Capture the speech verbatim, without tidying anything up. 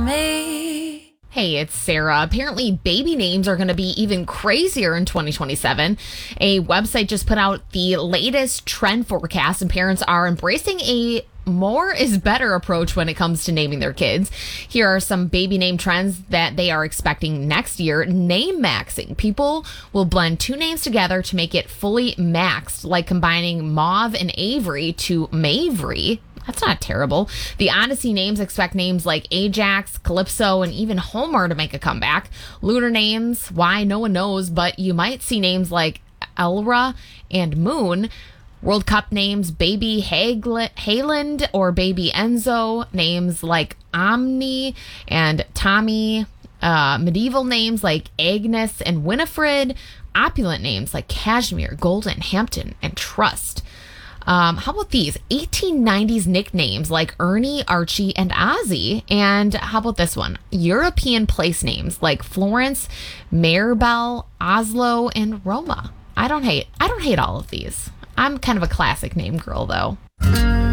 me. Hey, it's Sarah. Apparently, baby names are going to be even crazier in twenty twenty-seven. A website just put out the latest trend forecast, and parents are embracing a more is better approach when it comes to naming their kids. Here are some baby name trends that they are expecting next year. Name maxing. People will blend two names together to make it fully maxed, like combining Mauve and Avery to Mavery. That's not terrible. The Odyssey names expect names like Ajax, Calypso, and even Homer to make a comeback. Lunar names, why, no one knows, but you might see names like Elra and Moon. World Cup names, Baby Hagl- Hayland or Baby Enzo. Names like Omni and Tommy. Uh, medieval names like Agnes and Winifred. Opulent names like Cashmere, Golden, Hampton, and Trust. Um, how about these eighteen nineties nicknames like Ernie, Archie, and Ozzy? And how about this one? European place names like Florence, Maribel, Oslo, and Roma. I don't hate, I don't hate all of these. I'm kind of a classic name girl, though.